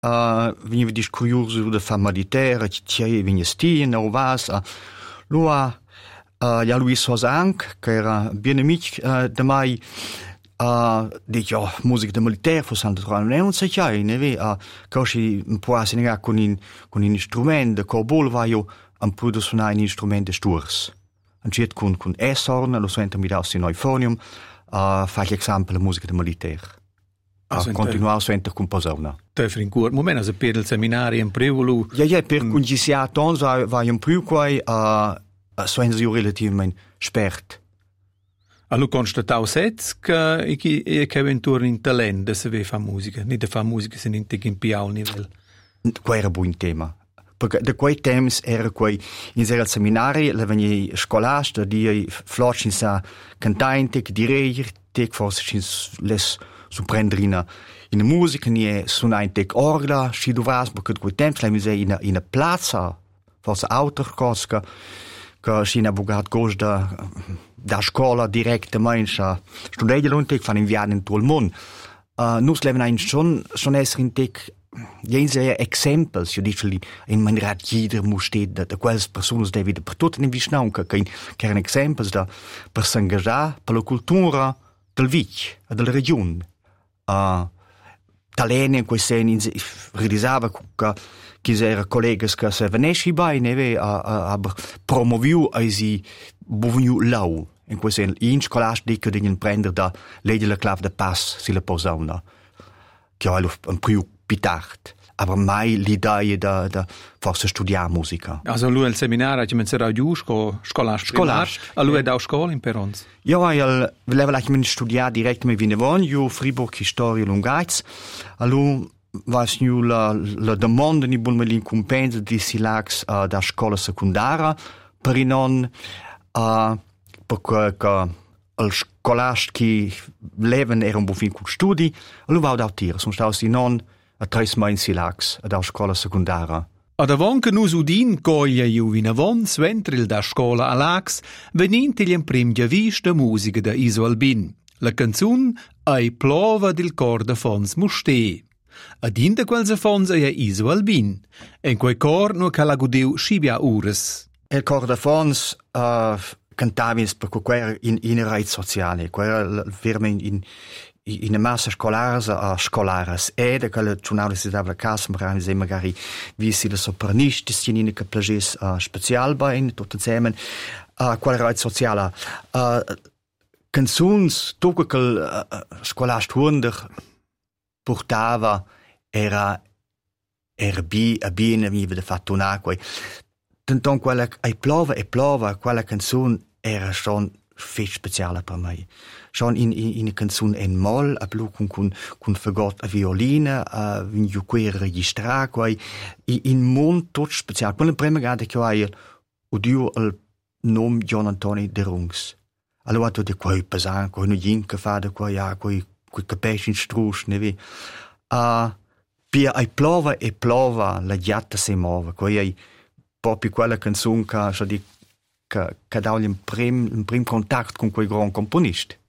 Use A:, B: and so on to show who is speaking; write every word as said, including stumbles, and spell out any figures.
A: uh, veniva dis curioso da fa militare, che venia stien, o vas, uh, lui Uh, ja, Luis Hosank, che era bien amic uh, de mai, uh, dice, oh, musica de militaire, fu santo trono, non so che, ne ve, uh, così un po' a Senegal con un, con un strumento, con bol va io un po' di suonare un strumento sturs. Un ciet con, con S-horn, lo suento mi da in euphonium, uh, fa l'esempio la musica de militaire. Uh, continuare a suonare con posona.
B: Te frinkur, momento se per il seminario in prevolu.
A: Ja, ja, per con ci sia tons va un più quai, uh, sono io relativamente spert.
B: Allora constatavo sets che che che avventura in talento se ve fa musica, non fa musica se non in più al livello.
A: Quello era buon tema. Perché da quei tempi era quei in al seminario, la veni scolasta di flocin sa cantante che direi te forse ci les supprendrina in musica nie suonante orla, ci dovras perché quei tempi la musica in in piazza, forse autor cosca che si ha bugat gost da da scuola direttamente studiare und ich fan in viaggio in tutto il mondo. Uh, nus leven ein schon schon essere in tec jense exempels, io dice lì in maniera jeder muss steht da quelles personas devi per tutte in visnau che che erano exempels da per s'engagare per la cultura del vic e della regione. Uh, Talene in quei seni realizzava che che era collegas che se venesci bai neve a a promoviu ai bovniu lau in quei sen in scolas dico di prendere da lei la clave de pass si la posona che ha un più pitart aber mai l'idea da da forse studiare musica.
B: Also lui al seminario ci mencerà giù sco scolas
A: scolas
B: a lui da scuola in Perons.
A: Io al voleva la che studiare direttamente Vinevon io Fribourg storia Lungaiz allo was nu la la domanda ni bun melin compensa di silax uh, da scuola secondaria per i non uh, perché che al scolast che leven era un buon fin con studi allo va da tir sono stati non a tre mesi in silax da scuola secondaria.
B: Ad avon che nus udin coglia io Vinevon sventril da scuola alax venint il prim giavis de musica da Iso Albin. La canzun Ai plova del cor de fons muste. Ad in de quels fons è Iso Albin. En quei cor no ca la gudeu scibia ures.
A: Il cor de fons uh, cantavis per quella in in rete sociale, quella firma in in in massa scolares a scolares e de quella giornale si dava la casa magari magari visi le sopranisti in che plages uh, special bei in tutto insieme a uh, quella rete sociale uh, canzuns tutto quel uh, scolast wunder portava era era bi a bene mi de fatto un'acqua tanto quella ai plova e plova quella canzone era schon viel speciale per me. Schon in in in canzone en moll a blu con con con fagot a violina a vin ju quer registra quai in mon tot special quella prima gade che hai udio al nom John Antoni de Rungs. Allora tu de quai pesan quai no yin che fa de quai a quai quai capesci strus ne vi a pia ai plova e plova la giatta se mova quai ai proprio quella canzone che so di che che dà un prim un prim contatto con quel gran componista.